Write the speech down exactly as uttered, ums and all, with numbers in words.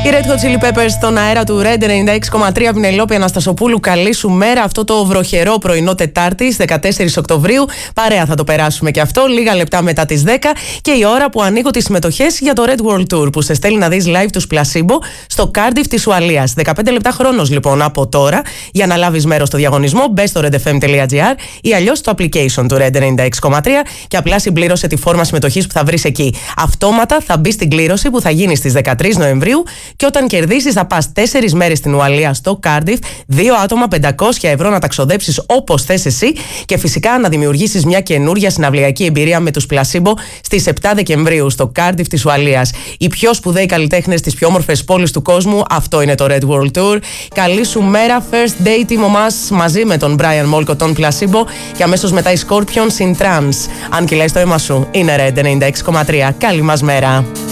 Οι Red Hot Chili Peppers στον αέρα του Red ενενήντα έξι κόμμα τρία. Πινελόπη Αναστασοπούλου, καλή σου μέρα. Αυτό το βροχερό πρωινό Τετάρτης, δεκατέσσερις Οκτωβρίου. Παρέα θα το περάσουμε και αυτό, λίγα λεπτά μετά τις δέκα. Και η ώρα που ανοίγω τις συμμετοχές για το Red World Tour, που σε στέλνει να δεις live τους Placebo στο Cardiff της Ουαλίας. δεκαπέντε λεπτά χρόνος λοιπόν από τώρα για να λάβεις μέρος στο διαγωνισμό. Μπες στο redfm.gr ή αλλιώς στο application του Red ενενήντα έξι κόμμα τρία και απλά συμπλήρωσε τη φόρμα συμμετοχής που θα βρεις εκεί. Αυτόματα θα μπει στην κλήρωση που θα γίνει στις δεκατρείς Νοεμβρίου. Και όταν κερδίσεις θα πας τέσσερις μέρες στην Ουαλία στο Cardiff, δύο άτομα, πεντακόσια ευρώ να τα ξοδέψεις όπως θες εσύ και φυσικά να δημιουργήσεις μια καινούρια συναυλιακή εμπειρία με τους Placebo στις επτά Δεκεμβρίου στο Cardiff της Ουαλίας. Οι πιο σπουδαίοι καλλιτέχνες της πιο όμορφες πόλεις του κόσμου, αυτό είναι το Red World Tour. Καλή σου μέρα, first day Timo Maas μαζί με τον Brian Molko, τον Placebo και αμέσως μετά οι Scorpions in Trance. Αν κυλάει το αίμα σου, είναι Red ενενήντα έξι κόμμα τρία. Καλή μας μέρα.